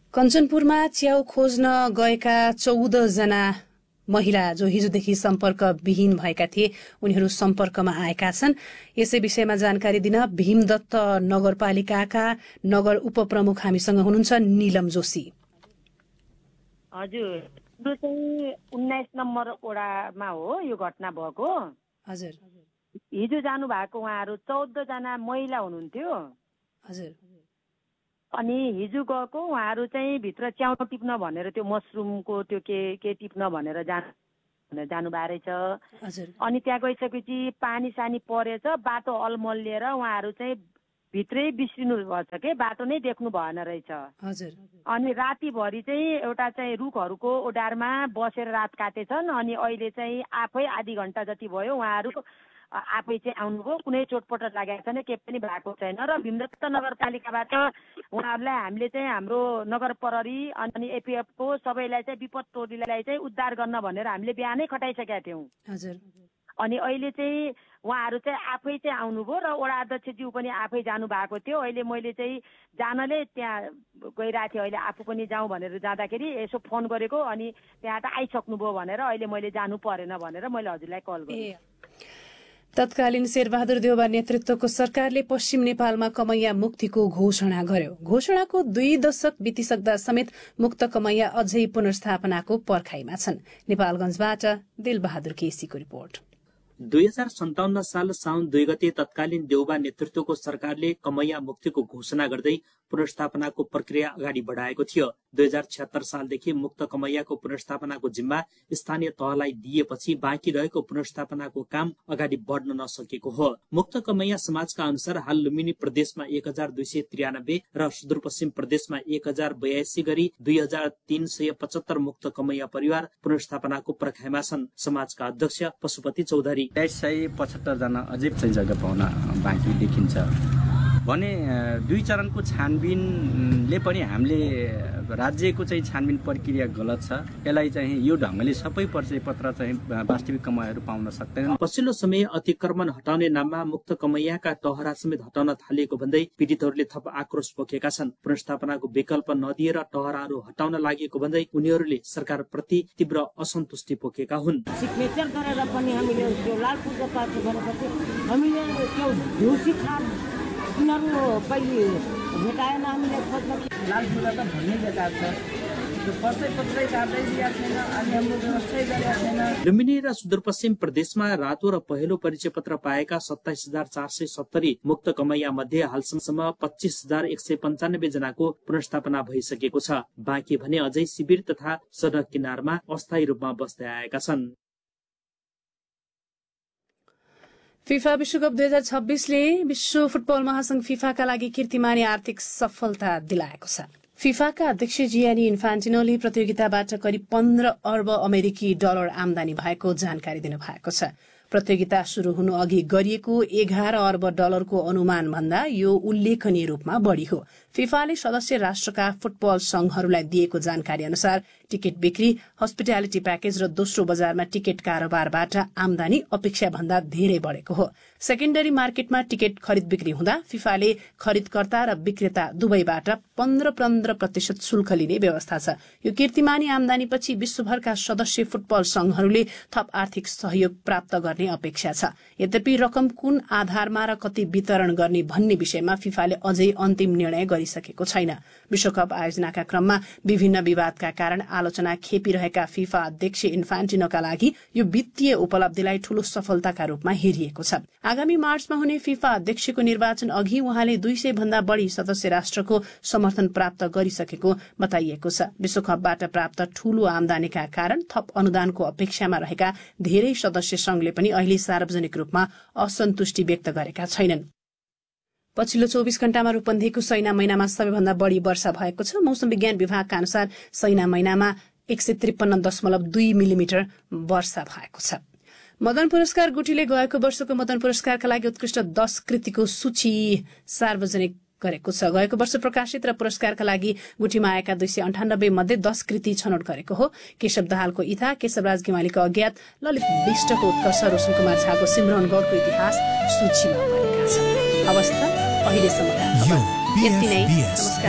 कञ्चनपुरमा च्याउ खोज्न गएका 14 जना महिला जो हिजोदेखि सम्पर्कविहीन भएका थिए उनीहरू सम्पर्कमा आएका छन्। यसै विषयमा जानकारी दिन भीमदत्त नगरपालिकाका नगर उपप्रमुख हामीसँग हुनुहुन्छ नीलम जोशी। हजुर, यो चाहिँ 19 नम्बर वडामा हो यो घटना भएको। हजुर, हिजो जानु भएको उहाँहरू 14 जना महिला हुनुहुन्थ्यो। हजुर, अनि हिजो गएको उहाँहरू चाहिँ भित्र च्याउ टिप्न भनेर त्यो मसरुमको त्यो के टिप्न भनेर जानु भए रहेछ। अनि त्यहाँ गइसकेपछि पानी सानी परेछ, बाटो अलमलिएर उहाँहरू चाहिँ भित्रै बिस्रिनु भएछ के, बाटो नै देख्नु भएन रहेछ। अनि रातिभरि चाहिँ एउटा चाहिँ रुखहरूको ओडारमा बसेर रात काटेछन्। अनि अहिले चाहिँ आफै आधी घण्टा जति भयो उहाँहरू आफै चाहिँ आउनुभयो, कुनै चोटपटक लागेको छैन, केही पनि भएको छैन। र भीमदत्त नगरपालिकाबाट उहाँहरूलाई हामीले चाहिँ हाम्रो नगर प्रहरी अनि एपिएफको सबैलाई चाहिँ विपद टोलीलाई चाहिँ उद्धार गर्न भनेर हामीले बिहानै खटाइसकेका थियौँ। अनि अहिले चाहिँ उहाँहरू चाहिँ आफै चाहिँ आउनुभयो र वडा अध्यक्षज्यू पनि आफै जानु भएको थियो। अहिले मैले चाहिँ जानले त्यहाँ गइरहेको थिएँ, अहिले आफू पनि जाउँ भनेर जाँदाखेरि यसो फोन गरेको, अनि त्यहाँ त आइसक्नुभयो भनेर अहिले मैले जानु परेन भनेर मैले हजुरलाई कल गरेँ। तत्कालीन शेरबहादुर देउवा नेतृत्वको सरकारले पश्चिम नेपालमा कमैया मुक्तिको घोषणा गर्यो। घोषणाको 2 दशक बितिसक्दा समेत मुक्त कमैया अझै पुनर्स्थापनाको पर्खाइमा छन्। नेपालगञ्जबाट दिलबहादुर केसीको रिपोर्ट। 2057 साल साउन 2 गते तत्कालीन देउबा नेतृत्वको सरकारले कमैया मुक्तिको घोषणा गर्दै पुनर्स्थापनाको प्रक्रिया अगाडि बढाएको थियो। 2076 सालदेखि मुक्त कमैयाको पुनर्स्थापनाको जिम्मा स्थानीय तहलाई दिएपछि बाँकी रहेको पुनर्स्थापनाको काम अगाडि बढ्न नसकेको हो। मुक्त कमैया समाजका अनुसार हाल लुम्बिनी प्रदेशमा 1293 र सुदूरपश्चिम प्रदेशमा 1082 गरी 2375 मुक्त कमैया परिवार पुनर्स्थापनाको पर्खाइमा छन्। समाजका अध्यक्ष पशुपति चौधरी 2375 जना अझै चाहिँ जग्गा पाउन बाँकी देखिन्छ भने 2 चरणको छानबिनले पनि हामीले राज्यको चाहिँ छानबिन प्रक्रिया गलत छ। यसलाई चाहिँ यो ढङ्गले सबै परिचय पत्र चाहिँ वास्तविक कमैयाहरू पाउन सक्दैनन्। पछिल्लो समय अतिक्रमण हटाउने नाममा मुक्त कमैयाका टहरा समेत हटाउन थालिएको भन्दै पीडितहरूले थप आक्रोश पोखेका छन्। पुनर्स्थापनाको विकल्प नदिएर टहराहरू हटाउन लागेको भन्दै उनीहरूले सरकार प्रति तीव्र असन्तुष्टि पोखेका हुन्। सिग्नेचर गरेर पनि हामीले त्यो लालपुरको पार्टी गरेपछि हामीले त्यो ढुसी खाम उनीहरू कहिले भेटाएन। हामीले खोज्न लालपुरा त भन्ने जग्गा छ, त्यो पर्दै पर्दै काट्दै दिएको छैन अनि हाम्रो व्यवस्था गरेका छैन। लुम्बिनी र सुदूरपश्चिम प्रदेशमा रातो र पहिलो परिचय पत्र पाएका 27470 मुक्त कमैया मध्ये हालसम्म 25195 जनाको पुनर्स्थापना भइसकेको छ। बाँकी भने अझै शिविर तथा सडक किनारमा अस्थायी रूपमा बस्दै आएका छन्। फिफा विश्वकप 2026ले विश्व फुटबल महासंघ फिफाका लागि कीर्तिमानी आर्थिक सफलता दिलाएको छ। फिफाका अध्यक्ष जियानी इन्फान्टिनोले प्रतियोगिताबाट करिब 15 अर्ब अमेरिकी डलर आमदानी भएको जानकारी दिनुभएको छ। प्रतियोगिता शुरू हुनु अघि गरिएको 11 अर्ब डलरको अनुमान भन्दा यो उल्लेखनीय रूपमा बढ़ी हो। फिफाले सदस्य राष्ट्रका फुटबल संघहरूलाई दिएको जानकारी अनुसार टिकट बिक्री, हस्पिटालिटी प्याकेज र दोस्रो बजारमा टिकट कारोबारबाट आमदानी अपेक्षा भन्दा धेरै बढ़ेको हो। सेकेन्डरी मार्केटमा टिकट खरिद बिक्री हुँदा फिफाले खरिदकर्ता र विक्रेता दुवैबाट 15% शुल्क लिने व्यवस्था छ। यो कीर्तिमानी आमदानीपछि विश्वभरका सदस्य फुटबल संघहरूले थप आर्थिक सहयोग प्राप्त गर्ने अपेक्षा छ। यद्यपि रकम कुन आधारमा र कति वितरण गर्ने भन्ने विषयमा फिफाले अझै अन्तिम निर्णय गरिसकेको छैन। विश्वकप आयोजनाका क्रममा विभिन्न विवादका कारण आलोचना खेपिरहेका फिफा अध्यक्ष इन्फान्टिनोका लागि यो वित्तीय उपलब्धिलाई ठूलो सफलताका रूपमा हेरिएको छ। आगामी मार्चमा हुने फिफा अध्यक्षको निर्वाचन अघि उहाँले 200 भन्दा बढ़ी सदस्य राष्ट्रको समर्थन प्राप्त गरिसकेको बताइएको छ। विश्वकपबाट प्राप्त ठूलो आमदानीका कारण थप अनुदानको अपेक्षामा रहेका धेरै सदस्य संघले पनि अहिले सार्वजनिक रूपमा असन्तुष्टि व्यक्त गरेका छैनन्। पछिल्लो 24 घण्टामा रूपन्देहीको सैना महिनामा सबैभन्दा बढ़ी वर्षा भएको छ। मौसम विज्ञान विभागका अनुसार सैना महिनामा 153.2 मिलिमिटर वर्षा भएको छ। मदन पुरस्कार गुठीले गएको वर्षको मदन पुरस्कारका लागि उत्कृष्ट 10 कृतिको सूची सार्वजनिक गरेको छ। गएको वर्ष प्रकाशित र पुरस्कारका लागि गुठीमा आएका 298 मध्ये 10 कृति छनौट गरेको हो। केशव दाहालको इथा, केशवराज गिमालीको अज्ञात, ललित विष्टको उत्कर्ष, रोशन कुमार झाको सिमरन गौडको इतिहास सूचीमा परेका छन्। अवस्था अहिलेसम्मका खबर यति नै। नमस्कार।